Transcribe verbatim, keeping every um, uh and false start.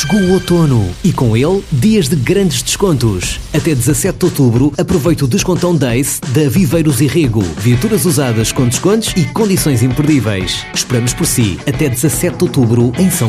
Chegou o outono e com ele dias de grandes descontos. Até dezassete de outubro aproveite o descontão Days da Viveiros e Rego. Viaturas usadas com descontos e condições imperdíveis. Esperamos por si até dezassete de outubro em São